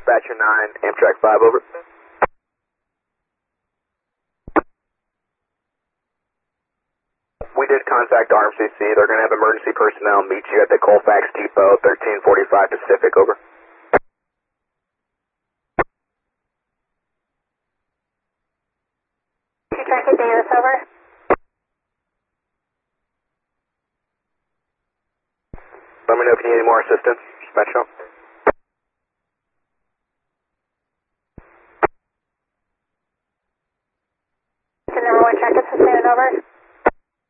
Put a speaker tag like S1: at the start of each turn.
S1: Dispatcher 9, Amtrak 5, over. We did contact RMCC. They're going to have emergency personnel meet you at the Colfax Depot, 1345 Pacific, over.
S2: Traffic Davis, over.
S1: Let me know if you need any more assistance, Metro.